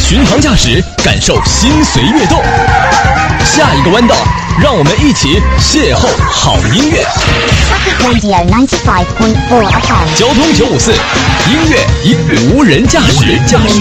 巡航驾驶，感受心随跃动。下一个弯道，让我们一起邂逅好音乐。 Radio 95.4 FM。 交通954，音乐无人驾驶。